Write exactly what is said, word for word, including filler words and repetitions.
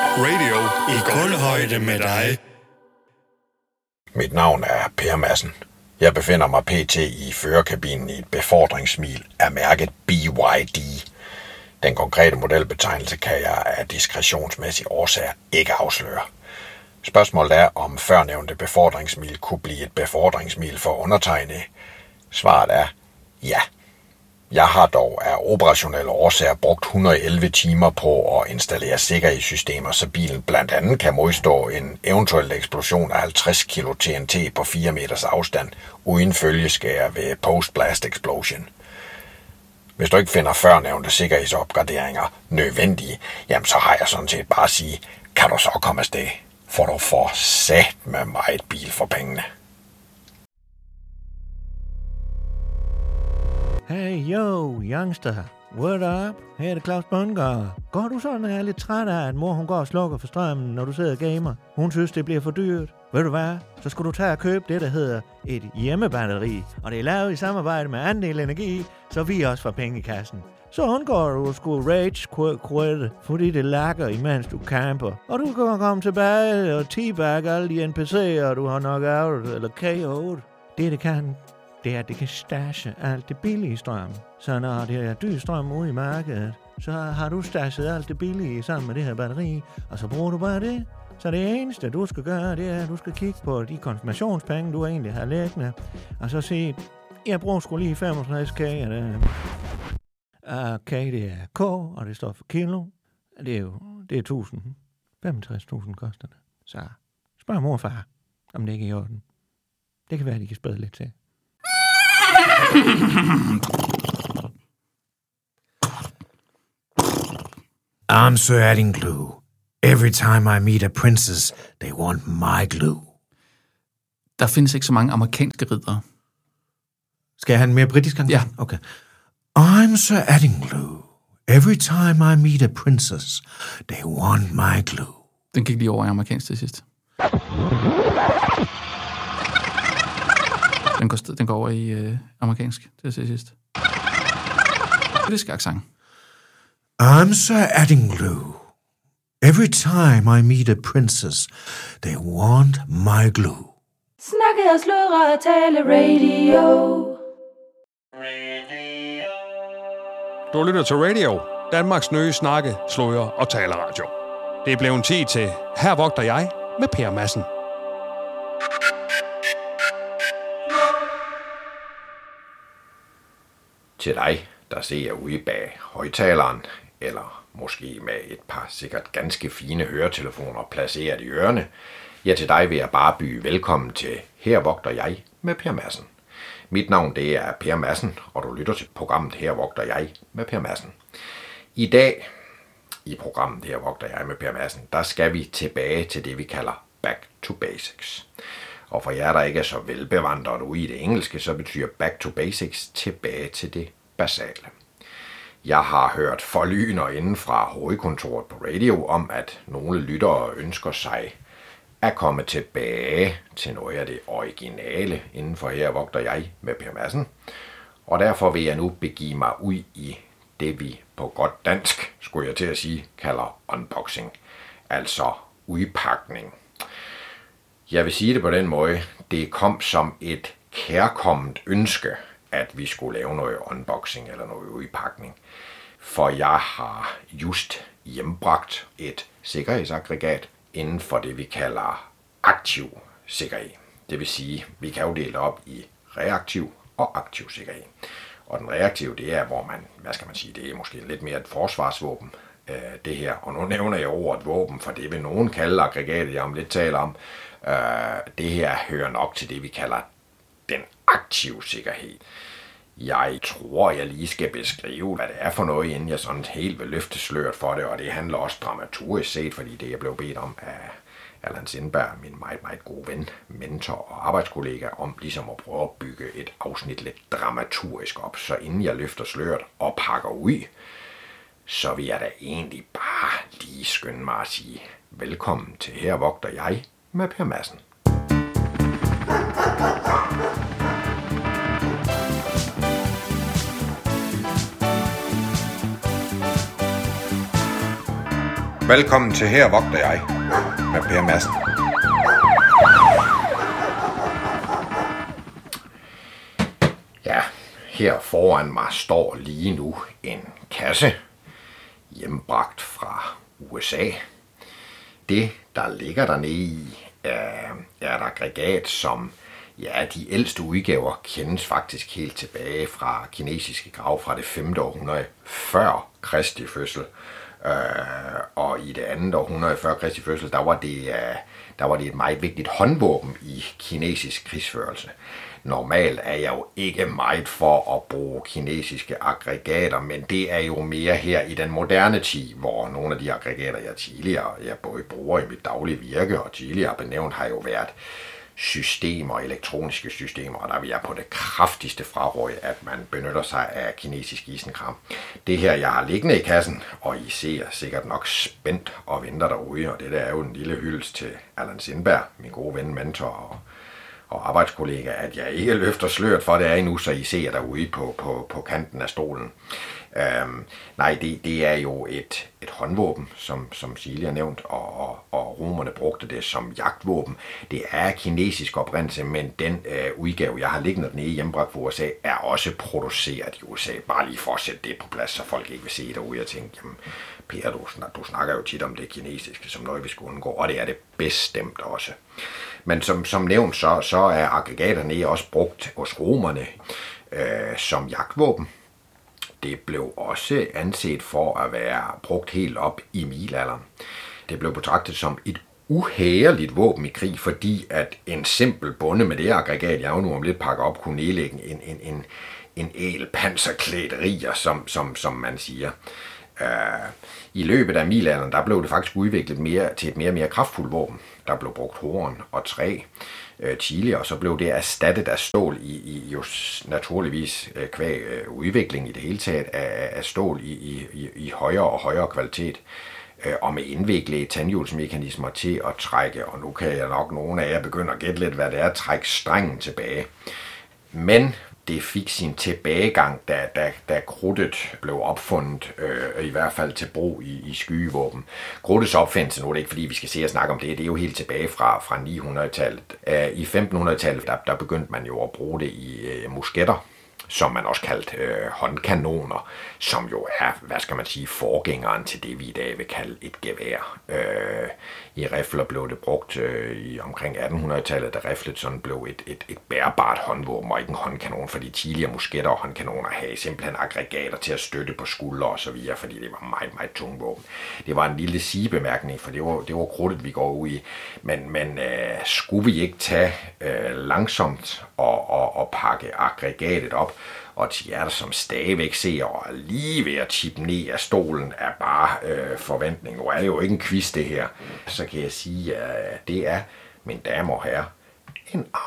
Radio i kulhøjde med dig. Mit navn er Per Madsen. Jeg befinder mig pt. I førerkabinen i et befordringssmil af mærket B Y D. Den konkrete modelbetegnelse kan jeg af diskretionsmæssige årsager ikke afsløre. Spørgsmålet er, om førnævnte befordringssmil kunne blive et befordringssmil for undertegnet. Svaret er ja. Jeg har dog af operationelle årsager brugt et hundrede og elleve timer på at installere sikkerhedssystemer, så bilen blandt andet kan modstå en eventuel eksplosion af halvtreds kilo T N T på fire meters afstand, uden følgeskær ved post-blast explosion. Hvis du ikke finder førnævnte sikkerhedsopgraderinger nødvendige, jamen så har jeg sådan set bare at sige, kan du så komme afsted, for du får sat med meget bil for pengene. Hey yo, youngster. What up? Her er det Claus Bundgaard. Går du sådan og er lidt træt af, at mor hun går og slukker for strømmen, når du sidder og gamer? Hun synes, det bliver for dyrt. Ved du hvad? Så skal du tage og købe det, der hedder et hjemmebatteri. Og det er lavet i samarbejde med Andel Energi, så vi også får penge i kassen. Så undgår du at skulle rage-quit, fordi det lakker, imens du camper. Og du kan komme tilbage og teabag alle de N P C'er, du har nok out eller K O'et. Det, det kan, det er, at det kan stashe alt det billige strøm. Så når det er dyr strøm ude i markedet, så har du stashet alt det billige sammen med det her batteri, og så bruger du bare det. Så det eneste, du skal gøre, det er, at du skal kigge på de konfirmationspenge, du egentlig har liggende, og så sige, jeg bruger sgu lige femogtres K af det. Og K, det er K, og det står for kilo. Det er jo, det er tusind. femogtres tusind koster det. Så spørg mor og far, om det ikke er i orden. Det kan være, at de kan spæde lidt til. I'm Sir Adding Glue. Every time I meet a princess, they want my glue. Der findes ikke så mange amerikanske riddere. Skal jeg have en mere britisk gang? Ja. Okay. I'm Sir Adding Glue. Every time I meet a princess, they want my glue. Den gik lige over i amerikansk til sidst. Den går, den går over i øh, amerikansk til sidst. Britisk accent. I'm Sir Adding Glue. Every time I meet a princess, they want my glue. Snakke og sludre og tale radio. Du lytter til Radio, Danmarks nye snakke, sludre og taleradio. Det er blevet tid til Her vogter jeg med Per Madsen. Til dig, der ser ude bag højtaleren, eller måske med et par sikkert ganske fine høretelefoner placeret i ørerne, ja, til dig vil jeg bare byde velkommen til Her vogter jeg med Per Madsen. Mit navn det er Per Madsen, og du lytter til programmet Her vogter jeg med Per Madsen. I dag, i programmet Her vogter jeg med Per Madsen, der skal vi tilbage til det, vi kalder Back to Basics. Og for jer, der ikke er så velbevandret ude i det engelske, så betyder Back to Basics tilbage til det basale. Jeg har hørt forlyner inden fra hovedkontoret på radio om, at nogle lyttere ønsker sig at komme tilbage til noget af det originale inden for Her vogter jeg med Per Madsen. Og derfor vil jeg nu begive mig ud i det, vi på godt dansk, skulle jeg til at sige, kalder unboxing. Altså udpakning. Jeg vil sige det på den måde, det kom som et kærkomment ønske, at vi skulle lave noget unboxing eller noget udpakning. For jeg har just hjembragt et sikkerhedsaggregat inden for det, vi kalder aktiv sikkerhed. Det vil sige, vi kan jo dele op i reaktiv og aktiv sikkerhed. Og den reaktive, det er, hvor man, hvad skal man sige, det er måske lidt mere et forsvarsvåben, øh, det her. Og nu nævner jeg ordet våben, for det vil nogen kalde aggregatet, jeg om lidt taler om. Øh, det her hører nok til det, vi kalder den aktive sikkerhed. Jeg tror, jeg lige skal beskrive, hvad det er for noget, inden jeg sådan helt vil løfte sløret for det, og det handler også dramaturgisk set, fordi det jeg blev bedt om af Allan Sindberg, min meget, meget gode ven, mentor og arbejdskollega, om ligesom at prøve at bygge et afsnit lidt dramaturgisk op. Så inden jeg løfter sløret og pakker ud, så vil jeg da egentlig bare lige skynde mig at sige velkommen til Her vogter jeg med Per Madsen. Velkommen til Her vogter jeg med Per Madsen. Ja, her foran mig står lige nu en kasse, hjembragt fra U S A. Det, der ligger dernede i, er, er et aggregat, som ja, de ældste udgaver kendes faktisk helt tilbage fra kinesiske grav fra det femte århundrede før Kristi fødsel. Øh, og i det andet århundrede før Kristi fødsel, der var, det, uh, der var det et meget vigtigt håndvåben i kinesisk krigsførelse. Normalt er jeg jo ikke meget for at bruge kinesiske aggregater, men det er jo mere her i den moderne tid, hvor nogle af de aggregater, jeg tidligere jeg både bruger i mit daglige virke og tidligere benævnt, har jo været systemer, elektroniske systemer, og der vil jeg på det kraftigste fraråde, at man benytter sig af kinesisk isenkram. Det her, jeg har liggende i kassen, og I ser sikkert nok spændt og venter derude, og det der er jo en lille hyldest til Allan Sindberg, min gode ven, mentor og, og arbejdskollega, at jeg ikke løfter sløret for det er endnu, så I ser derude på, på, på kanten af stolen. Øhm, nej, det, det er jo et, et håndvåben, som, som Silje har nævnt, og, og, og romerne brugte det som jagtvåben. Det er kinesisk oprindelse, men den øh, udgave, jeg har liggende dernede hjemmebragt for U S A, er også produceret i U S A. Bare lige for at sætte det på plads, så folk ikke vil se derude og tænke, jamen Per, du, du snakker jo tit om det kinesiske, som noget vi skulle undgå, og det er det bestemt også. Men som, som nævnt, så, så er aggregaterne også brugt hos romerne øh, som jagtvåben. Det blev også anset for at være brugt helt op i middelalderen. Det blev betragtet som et uhæreligt våben i krig, fordi at en simpel bonde med det aggregat, jeg nu om lidt pakker op, kunne nedlægge en, en, en, en elpanserklædt riger, som, som, som man siger. Uh, I løbet af middelalderen, der blev det faktisk udviklet mere, til et mere og mere kraftfuldt våben. Der blev brugt horn og træ uh, tidligere, og så blev det erstattet af stål i, i jo naturligvis uh, kvæg uh, udvikling i det hele taget af, af stål i, i, i højere og højere kvalitet. Uh, og med indviklede tandhjulsmekanismer til at trække, og nu kan jeg nok nogle af jer begynde at gætte lidt, hvad det er, at trække strengen tilbage. Men det fik sin tilbagegang, da, da, da krudtet blev opfundet, øh, i hvert fald til brug i, i skydevåben. Krudtets opfindelse, nu er det ikke fordi, vi skal se og snakke om det, det er jo helt tilbage fra, fra ni hundrede-tallet. Uh, I femten hundrede-tallet, der, der begyndte man jo at bruge det i uh, musketter, som man også kaldte øh, håndkanoner, som jo er, hvad skal man sige, forgængeren til det, vi i dag vil kalde et gevær. Øh, I rifler blev det brugt øh, i omkring attenhundrede-tallet, da riflet sådan blev et, et, et bærbart håndvåben og ikke en håndkanon, fordi tidligere musketter og håndkanoner havde simpelthen aggregater til at støtte på skuldre og så videre, fordi det var meget, meget tunge våben. Det var en lille sigebemærkning, for det var, det var krudtet, vi går ud i, men, men øh, skulle vi ikke tage øh, langsomt og, og, og pakke aggregatet op, og til jer, som stadigvæk ser og er lige ved at tippe ned af stolen, er bare øh, forventning. Nu er det jo ikke en quiz, det her. Så kan jeg sige, at det er, mine damer og herrer, en